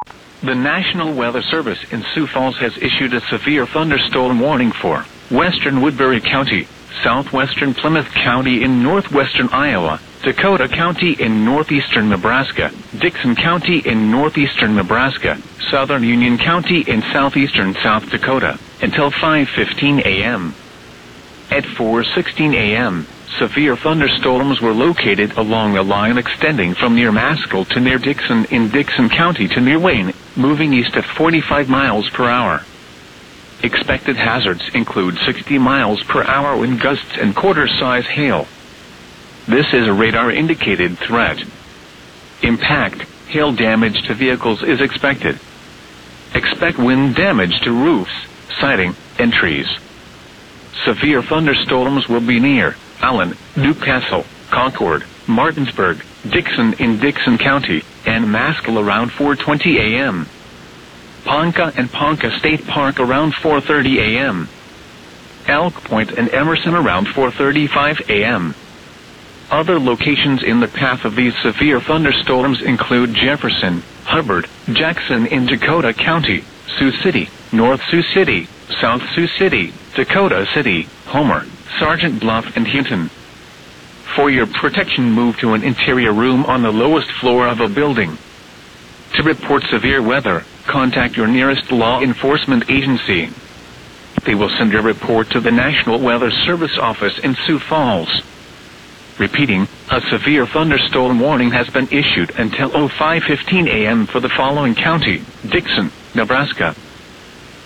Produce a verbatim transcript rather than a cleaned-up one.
The National Weather Service in Sioux Falls has issued a severe thunderstorm warning for western Woodbury County, southwestern Plymouth County in northwestern Iowa, Dakota County in northeastern Nebraska, Dixon County in northeastern Nebraska, southern Union County in southeastern South Dakota, until five fifteen a m At four sixteen a m, severe thunderstorms were located along a line extending from near Maskell to near Dixon in Dixon County to near Wayne, moving east at forty-five miles per hour. Expected hazards include sixty miles per hour wind gusts and quarter-size hail. This is a radar-indicated threat. Impact, hail damage to vehicles is expected. Expect wind damage to roofs, siding, and trees. Severe thunderstorms will be near Allen, Newcastle, Concord, Martinsburg, Dixon in Dixon County, and Maskell around four twenty a m Ponca and Ponca State Park around four thirty a m Elk Point and Emerson around four thirty-five a m Other locations in the path of these severe thunderstorms include Jefferson, Hubbard, Jackson in Dakota County, Sioux City, North Sioux City, South Sioux City, Dakota City, Homer, Sergeant Bluff, and Hinton. For your protection, move to an interior room on the lowest floor of a building. To report severe weather, contact your nearest law enforcement agency. They will send your report to the National Weather Service office in Sioux Falls. Repeating, a severe thunderstorm warning has been issued until five fifteen a m for the following county: Dixon, Nebraska,